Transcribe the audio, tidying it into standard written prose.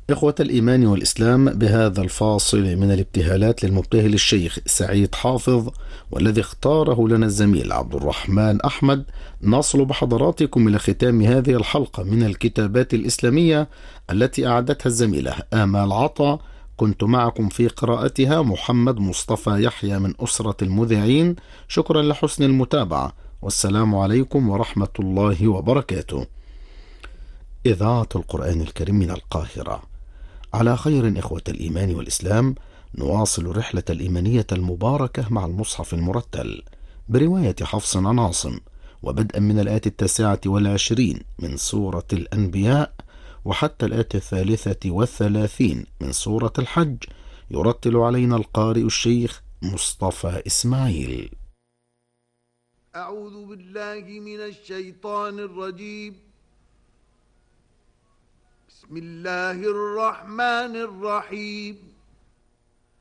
إخوة الإيمان والإسلام، بهذا الفاصل من الابتهالات للمبتهل الشيخ سعيد حافظ والذي اختاره لنا الزميل عبد الرحمن أحمد، نصل بحضراتكم إلى ختام هذه الحلقة من الكتابات الإسلامية التي أعدتها الزميلة آمال عطا. كنت معكم في قراءتها محمد مصطفى يحيى من أسرة المذيعين. شكرا لحسن المتابعة، والسلام عليكم ورحمة الله وبركاته. إذاعة القرآن الكريم من القاهرة. على خير إخوة الإيمان والإسلام، نواصل رحلة الإيمانية المباركة مع المصحف المرتل برواية حفص عن عاصم، وبدءا من الآية 29 من سورة الأنبياء وحتى الآية 33 من سورة الحج. يرتل علينا القارئ الشيخ مصطفى إسماعيل. أعوذ بالله من الشيطان الرجيم. بسم الله الرحمن الرحيم.